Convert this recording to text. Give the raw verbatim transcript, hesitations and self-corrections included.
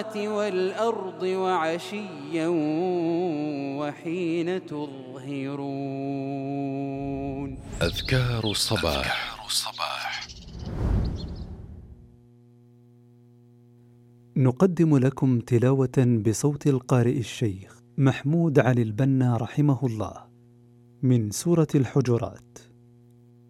والأرض وعشيا وحين تظهرون. أذكار الصباح. نقدم لكم تلاوة بصوت القارئ الشيخ محمود علي البنا رحمه الله من سورة الحجرات.